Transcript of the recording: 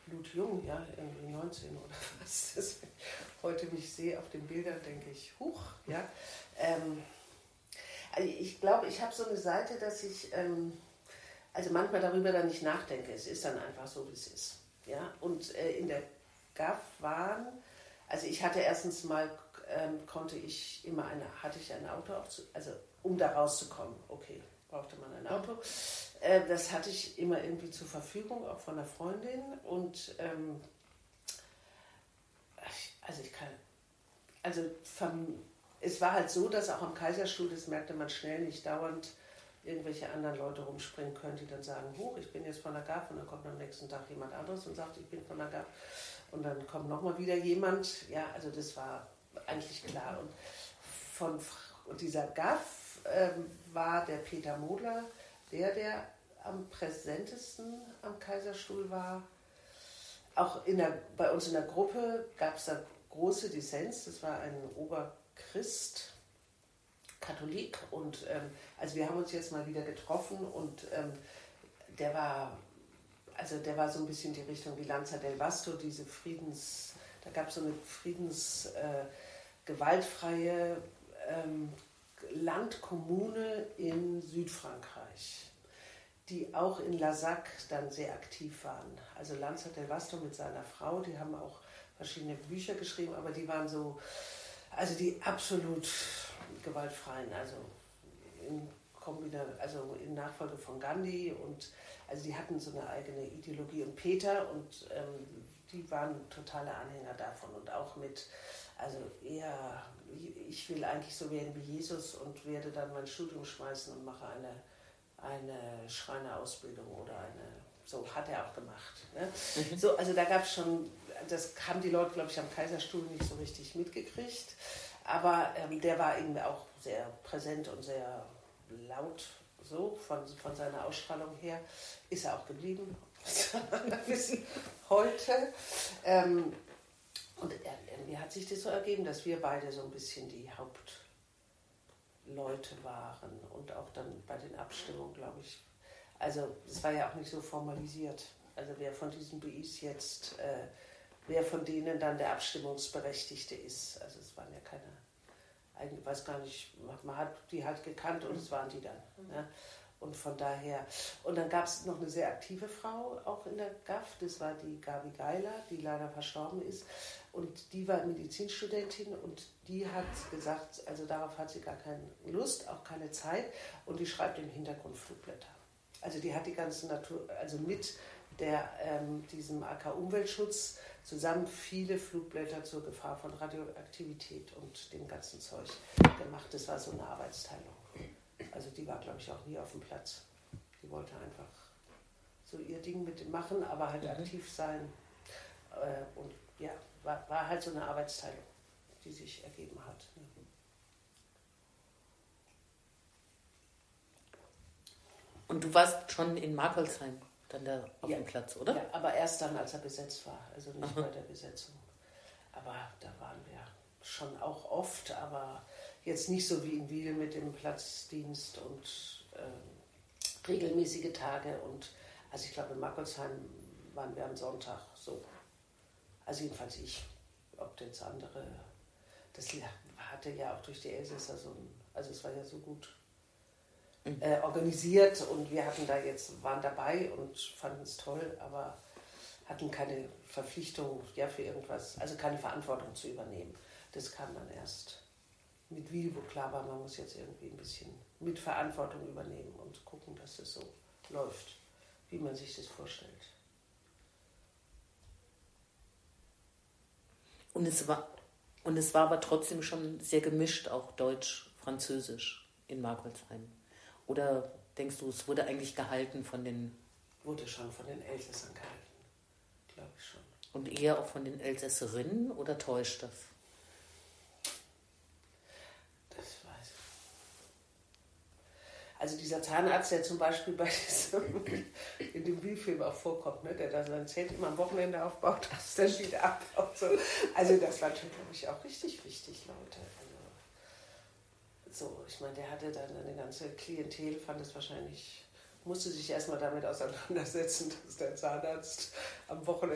blutjung, ja, irgendwie 19 oder was. Das, wenn ich heute mich sehe auf den Bildern, denke ich, huch, ja. Also ich glaube, ich habe so eine Seite, dass ich also manchmal darüber dann nicht nachdenke. Es ist dann einfach so, wie es ist. Ja? Und in der GAF waren, also ich hatte erstens mal, hatte ich ein Auto, also um da rauszukommen, okay, brauchte man ein Auto. Das hatte ich immer irgendwie zur Verfügung, auch von einer Freundin. Und es war halt so, dass auch am Kaiserstuhl, das merkte man schnell, nicht dauernd irgendwelche anderen Leute rumspringen können, die dann sagen, ich bin jetzt von der GAF, und dann kommt am nächsten Tag jemand anderes und sagt, ich bin von der GAF, und dann kommt nochmal wieder jemand. Ja, also das war eigentlich klar. Und von dieser GAF war der Peter Modler, der am präsentesten am Kaiserstuhl war. Auch bei uns in der Gruppe gab es da große Dissens. Das war ein Oberchrist, Katholik, und also wir haben uns jetzt mal wieder getroffen, und der war so ein bisschen die Richtung wie Lanza del Vasto, da gab es so eine gewaltfreie Landkommune in Südfrankreich, die auch in Lasac dann sehr aktiv waren. Also Lanza del Vasto mit seiner Frau, die haben auch verschiedene Bücher geschrieben, aber die waren so, also die absolut gewaltfreien, also in Nachfolge von Gandhi, und also die hatten so eine eigene Ideologie, und Peter und die waren totale Anhänger davon, und auch mit, also eher, ich will eigentlich so werden wie Jesus und werde dann mein Studium schmeißen und mache eine Schreinerausbildung oder so hat er auch gemacht. Ne? So, also da gab es schon, das haben die Leute, glaube ich, am Kaiserstuhl nicht so richtig mitgekriegt, aber der war eben auch sehr präsent und sehr laut, so von seiner Ausstrahlung her, ist er auch geblieben, bis heute. Und irgendwie hat sich das so ergeben, dass wir beide so ein bisschen die Hauptleute waren, und auch dann bei den Abstimmungen, glaube ich. Also es war ja auch nicht so formalisiert. Also wer von diesen BIs jetzt, wer von denen dann der Abstimmungsberechtigte ist. Also es waren ja keine, ich weiß gar nicht, man hat die halt gekannt, und es waren die dann. Ne? Und von daher, und dann gab es noch eine sehr aktive Frau auch in der GAF, das war die Gabi Geiler, die leider verstorben ist, und die war Medizinstudentin, und die hat gesagt, also darauf hat sie gar keine Lust, auch keine Zeit, und die schreibt im Hintergrund Flugblätter. Also die hat die ganze Natur, also mit diesem AK-Umweltschutz zusammen viele Flugblätter zur Gefahr von Radioaktivität und dem ganzen Zeug gemacht. Das war so eine Arbeitsteilung. Also die war, glaube ich, auch nie auf dem Platz. Die wollte einfach so ihr Ding mitmachen, aber halt aktiv sein. Und ja, war halt so eine Arbeitsteilung, die sich ergeben hat. Und du warst schon in Markolsheim dann da auf dem Platz, oder? Ja, aber erst dann, als er besetzt war, also nicht bei der Besetzung. Aber da waren wir schon auch oft, aber jetzt nicht so wie in Wiel mit dem Platzdienst und regelmäßige Tage. Und also ich glaube, in Markolsheim waren wir am Sonntag so. Also jedenfalls ich, ob jetzt andere, das hatte ja auch durch die Elsässer also es war ja so gut organisiert, und wir waren dabei und fanden es toll, aber hatten keine Verpflichtung für irgendwas, also keine Verantwortung zu übernehmen. Das kam dann erst mit Wiel, wo klar war, man muss jetzt irgendwie ein bisschen mit Verantwortung übernehmen und gucken, dass es so läuft, wie man sich das vorstellt. Und es war aber trotzdem schon sehr gemischt, auch Deutsch, Französisch in Markolsheim. Oder denkst du, es wurde eigentlich gehalten von den... Wurde schon von den Elsässern gehalten, glaube ich schon. Und eher auch von den Elsässerinnen, oder täuscht das? Das weiß ich. Also dieser Zahnarzt, der zum Beispiel in dem Wiel-Film auch vorkommt, ne, der da sein Zelt immer am Wochenende aufbaut, dass der wieder abbaut. So. Also das war natürlich, glaube ich, auch richtig wichtig, Leute. So, ich meine, der hatte dann eine ganze Klientel, musste sich erstmal damit auseinandersetzen, dass der Zahnarzt am Wochenende